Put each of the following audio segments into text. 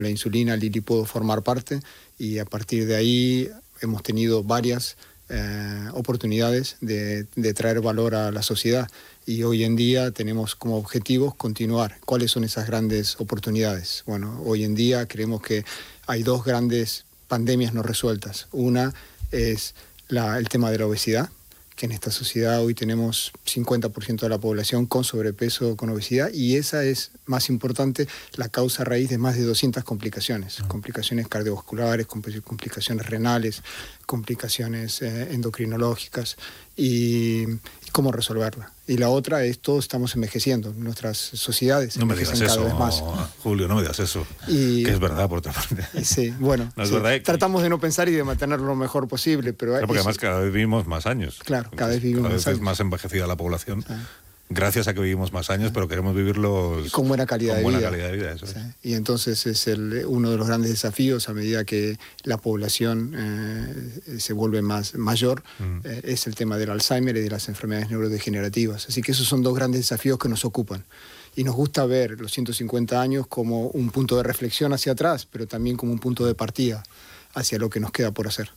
la insulina, Lilly pudo formar parte, y a partir de ahí hemos tenido varias oportunidades de traer valor a la sociedad, y hoy en día tenemos como objetivos continuar. ¿Cuáles son esas grandes oportunidades? Bueno, hoy en día creemos que hay dos grandes pandemias no resueltas. Una es el tema de la obesidad, que en esta sociedad hoy tenemos 50% de la población con sobrepeso, con obesidad, y esa es, más importante, la causa raíz de más de 200 complicaciones. Complicaciones cardiovasculares, complicaciones renales, complicaciones endocrinológicas, y cómo resolverla. Y la otra es, todos estamos envejeciendo, nuestras sociedades envejecen cada vez más. Julio, no me digas eso, que es verdad por otra parte. Sí, bueno, no es sí, verdad tratamos de no pensar y de mantenerlo lo mejor posible, pero... Claro, porque además cada vez vivimos más años. Claro, cada vez vivimos más años. Es más envejecida la población. Gracias a que vivimos más años, pero queremos vivirlos con buena calidad de vida. Eso es. Y entonces es uno de los grandes desafíos a medida que la población se vuelve mayor, es el tema del Alzheimer y de las enfermedades neurodegenerativas. Así que esos son dos grandes desafíos que nos ocupan. Y nos gusta ver los 150 años como un punto de reflexión hacia atrás, pero también como un punto de partida hacia lo que nos queda por hacer.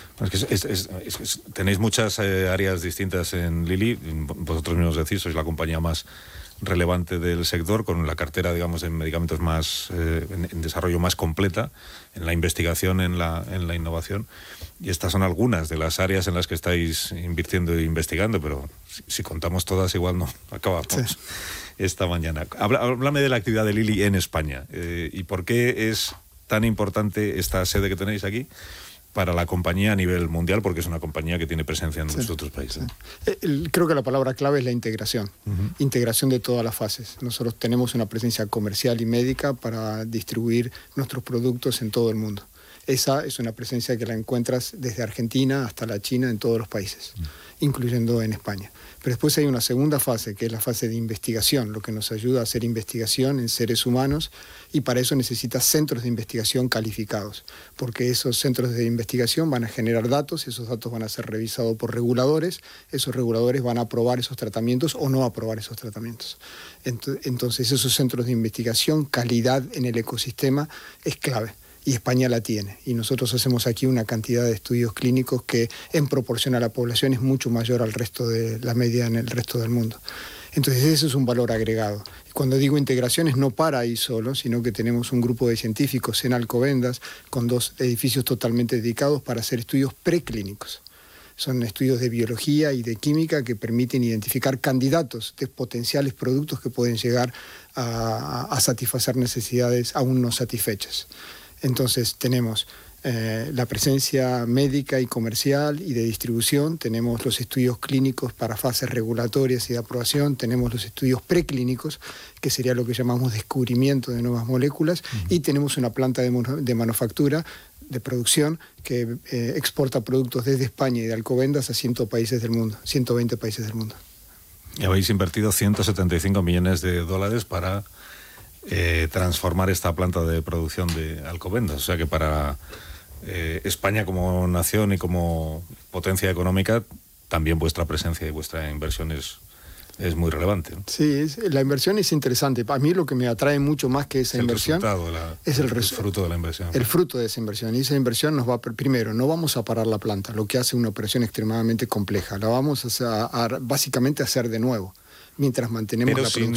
Tenéis muchas áreas distintas en Lilly. Vosotros mismos decís, sois la compañía más relevante del sector, con la cartera, digamos, en medicamentos más en desarrollo más completa, en la investigación, en la innovación. Y estas son algunas de las áreas en las que estáis invirtiendo e investigando, pero si contamos todas igual no acabamos esta mañana. Háblame de la actividad de Lilly en España, y por qué es tan importante esta sede que tenéis aquí para la compañía a nivel mundial, porque es una compañía que tiene presencia en muchos otros países. Creo que la palabra clave es la integración. Integración de todas las fases. Nosotros tenemos una presencia comercial y médica para distribuir nuestros productos en todo el mundo. Esa es una presencia que la encuentras desde Argentina hasta la China, en todos los países, incluyendo en España. Pero después hay una segunda fase, que es la fase de investigación, lo que nos ayuda a hacer investigación en seres humanos, y para eso necesitas centros de investigación calificados, porque esos centros de investigación van a generar datos, esos datos van a ser revisados por reguladores, esos reguladores van a aprobar esos tratamientos o no aprobar esos tratamientos. Entonces esos centros de investigación, calidad en el ecosistema es clave. Y España la tiene. Y nosotros hacemos aquí una cantidad de estudios clínicos que, en proporción a la población, es mucho mayor al resto de la media en el resto del mundo. Entonces ese es un valor agregado. Cuando digo integraciones, no para ahí solo, sino que tenemos un grupo de científicos en Alcobendas con 2 edificios totalmente dedicados para hacer estudios preclínicos. Son estudios de biología y de química que permiten identificar candidatos de potenciales productos que pueden llegar a satisfacer necesidades aún no satisfechas. Entonces tenemos la presencia médica y comercial y de distribución, tenemos los estudios clínicos para fases regulatorias y de aprobación, tenemos los estudios preclínicos, que sería lo que llamamos descubrimiento de nuevas moléculas, y tenemos una planta de manufactura, de producción, que exporta productos desde España y de Alcobendas a 120 países del mundo. Y habéis invertido $175 millones para transformar esta planta de producción de Alcobendas. O sea que para España como nación y como potencia económica, también vuestra presencia y vuestra inversión es muy relevante, ¿no? Sí, la inversión es interesante. A mí lo que me atrae mucho más que esa inversión es el fruto de la inversión. El fruto de esa inversión. Y esa inversión nos va, primero, no vamos a parar la planta, lo que hace una operación extremadamente compleja. La vamos básicamente a hacer de nuevo, mientras mantenemos la producción.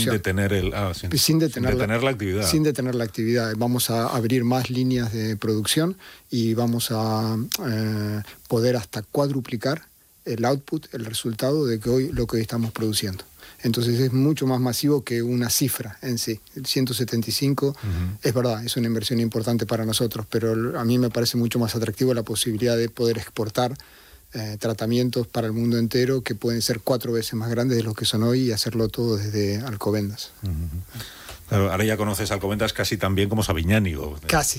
Sin detener la actividad. Sin detener la actividad. Vamos a abrir más líneas de producción y vamos a poder hasta cuadruplicar el output, el resultado de lo que hoy estamos produciendo. Entonces es mucho más masivo que una cifra en sí. El 175, es verdad, es una inversión importante para nosotros, pero a mí me parece mucho más atractivo la posibilidad de poder exportar tratamientos para el mundo entero que pueden ser 4 veces más grandes de los que son hoy, y hacerlo todo desde Alcobendas. Claro, ahora ya conoces Alcobendas casi tan bien como Sabiñánigo. Casi.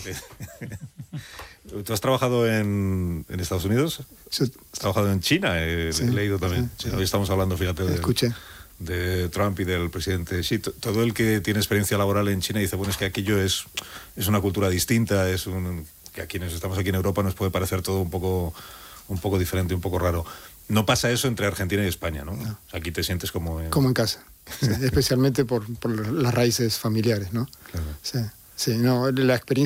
¿Tú has trabajado en Estados Unidos? Sí. ¿Has trabajado en China? He leído también. Sí. Hoy estamos hablando, fíjate, de Trump y del presidente Xi. Todo el que tiene experiencia laboral en China dice, bueno, es que aquello es una cultura distinta, que a quienes estamos aquí en Europa nos puede parecer todo un poco diferente, un poco raro. No pasa eso entre Argentina y España, ¿no? No. O sea, aquí te sientes como en casa, sí, especialmente por las raíces familiares, ¿no? Claro. Sí, no, la experiencia